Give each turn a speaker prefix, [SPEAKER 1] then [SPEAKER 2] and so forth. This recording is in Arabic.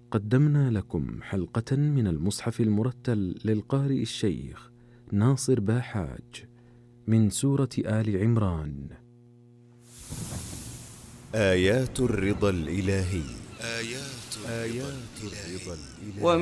[SPEAKER 1] قدمنا لكم حلقة من المصحف المرتل للقارئ الشيخ ناصر باحاج من سورة آل عمران.
[SPEAKER 2] آيات الرضا الإلهي.